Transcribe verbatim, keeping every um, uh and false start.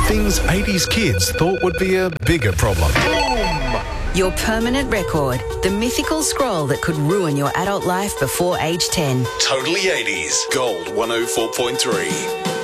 Things eighties kids thought would be a bigger problem. Your permanent record, the mythical scroll that could ruin your adult life before age ten. Totally eighties. Gold one oh four point three.